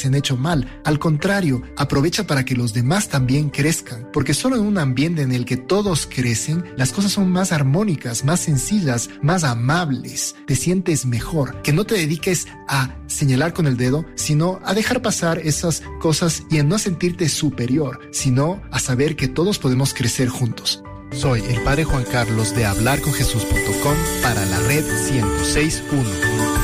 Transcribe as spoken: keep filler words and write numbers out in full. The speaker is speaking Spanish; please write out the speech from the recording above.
se han hecho mal. Al contrario, aprovecha para que los demás también crezcan, porque solo en un ambiente en el que todos crecen, las cosas son más armónicas, más sencillas, más amables. Te sientes mejor. Que no te dediques a señalar con el dedo, sino a dejar pasar esas cosas y a no sentirte superior, sino a saber que todos podemos crecer juntos. Soy el Padre Juan Carlos de hablar con jesús punto com para la red ciento seis punto uno.